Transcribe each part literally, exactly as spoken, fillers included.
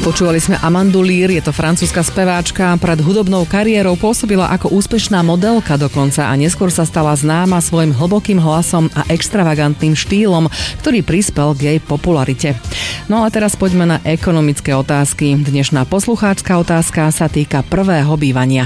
Počúvali sme Amandu Lear, je to francúzska speváčka. Pred hudobnou kariérou pôsobila ako úspešná modelka dokonca a neskôr sa stala známa svojim hlbokým hlasom a extravagantným štýlom, ktorý prispel k jej popularite. No a teraz poďme na ekonomické otázky. Dnešná poslucháčska otázka sa týka prvého bývania.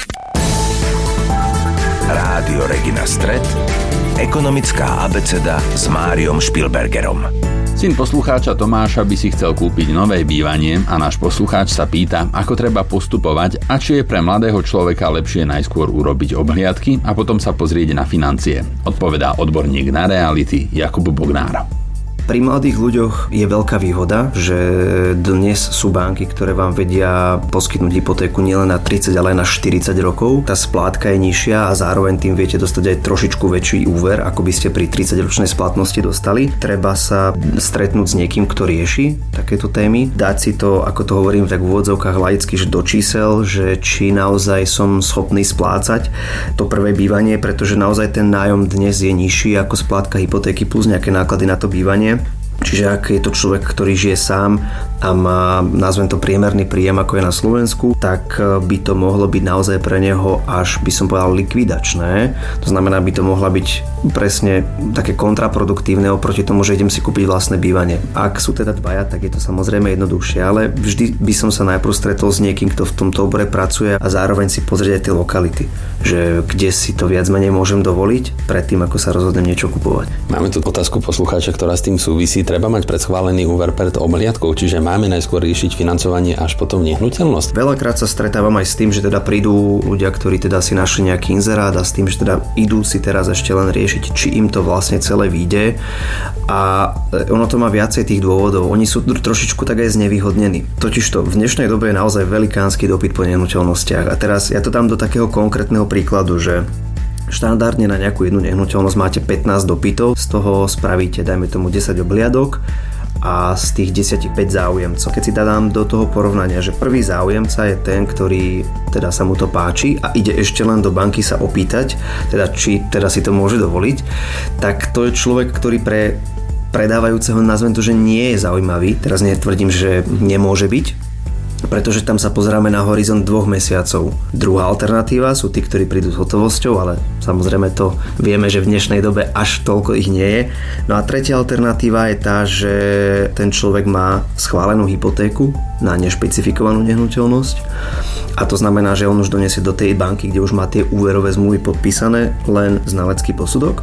Rádio Regina Stret, ekonomická abeceda s Máriom Špilbergerom. Syn poslucháča Tomáša by si chcel kúpiť nové bývanie a náš poslucháč sa pýta, ako treba postupovať a či je pre mladého človeka lepšie najskôr urobiť obhliadky a potom sa pozrieť na financie. Odpovedá odborník na reality Jakub Bognár. Pri mladých ľuďoch je veľká výhoda, že dnes sú banky, ktoré vám vedia poskytnúť hypotéku nielen na tridsať, ale aj na štyridsať rokov. Tá splátka je nižšia a zároveň tým viete dostať aj trošičku väčší úver, ako by ste pri tridsaťročnej splatnosti dostali. Treba sa stretnúť s niekým, kto rieši takéto témy, dať si to, ako to hovorím tak v úvodzovkách laicky, že do čísel, že či naozaj som schopný splácať to prvé bývanie, pretože naozaj ten nájom dnes je nižší ako splátka hypotéky plus nejaké náklady na to bývanie. Čiže ak je to človek, ktorý žije sám a má, nazvem to, priemerný príjem, ako je na Slovensku, tak by to mohlo byť naozaj pre neho až, by som povedal, likvidačné. To znamená, by to mohla byť presne také kontraproduktívne oproti tomu, že idem si kúpiť vlastné bývanie. Ak sú teda dvaja, tak je to samozrejme jednoduchšie, ale vždy by som sa najprv stretol s niekým, kto v tomto obore pracuje a zároveň si pozrieť aj tie lokality, že kde si to viac menej môžem dovoliť predtým, ako sa rozhodnem niečo kupovať. Máme tu otázku poslucháča, ktorá s tým súvisí. Treba mať predschválený úver pred obhliadkou, čiže máme najskôr riešiť financovanie až potom nehnuteľnosť. Veľakrát sa stretávam aj s tým, že teda prídu ľudia, ktorí teda si našli nejaký inzerát a s tým, že teda idú si teraz ešte len riešiť, či im to vlastne celé vyjde. A ono to má viacej tých dôvodov. Oni sú trošičku tak aj znevýhodnení. Totižto v dnešnej dobe je naozaj velikánsky dopyt po nehnuteľnostiach. A teraz ja to dám do takého konkrétneho príkladu, že štandardne na nejakú jednu nehnuteľnosť máte pätnásť dopytov, z toho spravíte, dajme tomu desať obhliadok a z tých desať päť záujemcov. Keď si dám do toho porovnania, že prvý záujemca je ten, ktorý teda sa mu to páči a ide ešte len do banky sa opýtať, teda či teda si to môže dovoliť, tak to je človek, ktorý pre predávajúceho, nazvem to, že nie je zaujímavý. Teraz netvrdím, že nemôže byť, pretože tam sa pozeráme na horizont dvoch mesiacov. Druhá alternatíva sú tí, ktorí prídu s hotovosťou, ale samozrejme to vieme, že v dnešnej dobe až toľko ich nie je. No a tretia alternatíva je tá, že ten človek má schválenú hypotéku na nešpecifikovanú nehnuteľnosť a to znamená, že on už donesie do tej banky, kde už má tie úverové zmluvy podpísané, len znalecký posudok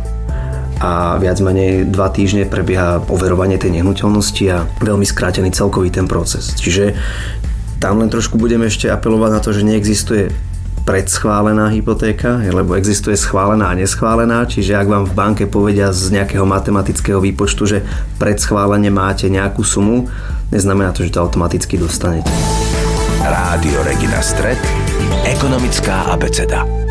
a viac menej dva týždne prebieha overovanie tej nehnuteľnosti a veľmi skrátený celkový ten proces. Čiže tam len trošku budeme ešte apelovať na to, že neexistuje predschválená hypotéka, lebo existuje schválená a neschválená, čiže ak vám v banke povedia z nejakého matematického výpočtu, že predschválene máte nejakú sumu, neznamená to, že to automaticky dostanete. Rádio Regina Stret, ekonomická abeceda.